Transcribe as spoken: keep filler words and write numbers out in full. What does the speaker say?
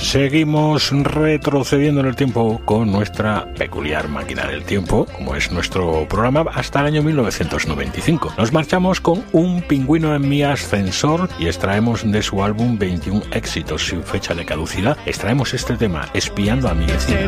Seguimos retrocediendo en el tiempo con nuestra peculiar máquina del tiempo, como es nuestro programa, hasta el año mil novecientos noventa y cinco. Nos marchamos con Un pingüino en mi ascensor y extraemos de su álbum veintiún éxitos sin fecha de caducidad, extraemos este tema, Espiando a mi vecina.